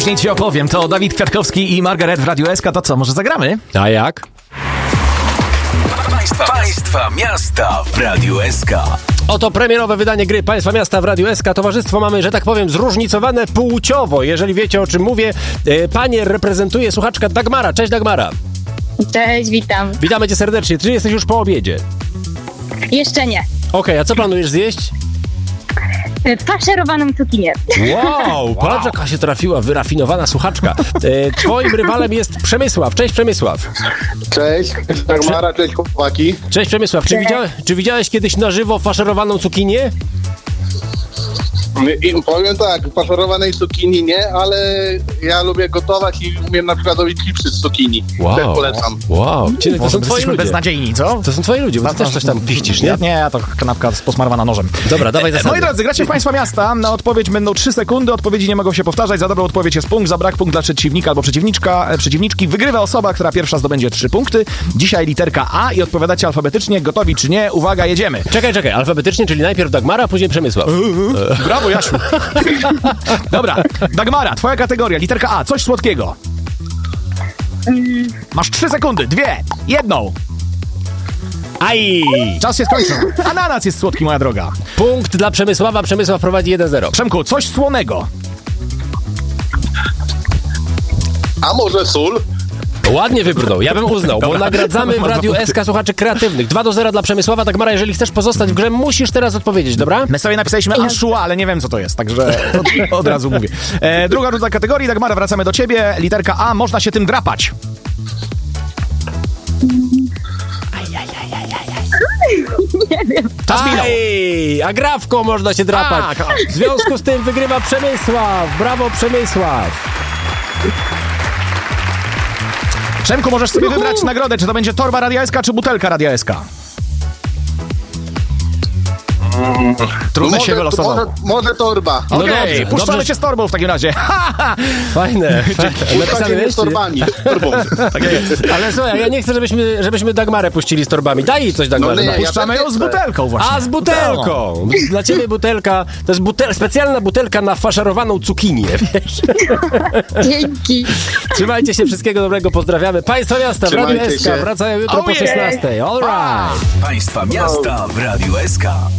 Później ci opowiem, to Dawid Kwiatkowski i Margaret w Radiu SK, to co, może zagramy? A jak? Państwa miasta w Radiu SK. Oto premierowe wydanie gry Państwa Miasta w Radiu SK. Towarzystwo mamy, że tak powiem, zróżnicowane płciowo. Jeżeli wiecie, o czym mówię, panie reprezentuje słuchaczka Dagmara. Cześć, Dagmara. Cześć, witam. Witamy cię serdecznie. Czy jesteś już po obiedzie? Jeszcze nie. Okej, a co planujesz zjeść? Faszerowaną cukinię. Wow, patrz jaka się trafiła wyrafinowana słuchaczka. Twoim rywalem jest Przemysław. Cześć, Przemysław. Cześć, Dagmara, cześć chłopaki. Cześć, Przemysław. Czy widziałeś kiedyś na żywo faszerowaną cukinię? I powiem tak, faszerowanej cukinii nie, ale ja lubię gotować i umiem na przykład robić chipsy z cukinii. Też polecam. Wow. To są twoi Jesteśmy ludzie. beznadziejni, co? To są twoi ludzie, bo ty też coś tam piścisz, nie? Nie, to kanapka posmarowana nożem. Dobra, dawaj zasady. Moi drodzy, gracie w Państwa Miasta. Na odpowiedź będą 3 sekundy. Odpowiedzi nie mogą się powtarzać. Za dobrą odpowiedź jest punkt, za brak punkt dla przeciwnika albo przeciwniczki. Wygrywa osoba, która pierwsza zdobędzie 3 punkty. Dzisiaj literka A i odpowiadacie alfabetycznie. Gotowi czy nie? Uwaga, jedziemy. Czekaj, alfabetycznie, czyli najpierw Dagmara, później Przemysław. Brawo, Jasiu. Dobra, Dagmara, twoja kategoria. Literka A, coś słodkiego. Masz 3 sekundy, 2, 1. Aj! Czas się skończył. Ananas jest słodki, moja droga. Punkt dla Przemysława. Przemysław prowadzi 1-0. Przemku, coś słonego. A może sól? Ładnie wybrnął, ja bym uznał, bo nagradzamy w Radiu SK słuchaczy kreatywnych. 2-0 dla Przemysława. Dagmara, jeżeli chcesz pozostać w grze, musisz teraz odpowiedzieć, dobra? My sobie napisaliśmy Anshua, ale nie wiem, co to jest, także od razu mówię. Druga runda kategorii. Dagmara, wracamy do ciebie. Literka A, można się tym drapać. Nie wiem. Czas minął. Aj, agrafką można się drapać. Tak. W związku z tym wygrywa Przemysław. Brawo, Przemysław. Przemku, możesz sobie wybrać nagrodę, czy to będzie torba Radia SK, czy butelka Radia SK. Trudne się wylosowało. Może torba. No Okej, dobrze, puszczamy dobrze. się z torbą w takim razie. Fajne. Uciekajcie z torbami. Torbą. Tak jest. Ale słuchaj, ja nie chcę, żebyśmy Dagmarę puścili z torbami. Daj jej coś, Dagmarę. No nie, daj. Puszczamy ja ją z też butelką właśnie. A, z butelką! Dla ciebie butelka, to jest specjalna butelka na faszerowaną cukinię, wiesz? Dzięki. Trzymajcie się, wszystkiego dobrego, pozdrawiamy. Państwa Miasta w Radiu Trzymajcie SK się. wracają jutro po 16. All right. Państwa miasta w Radiu SK.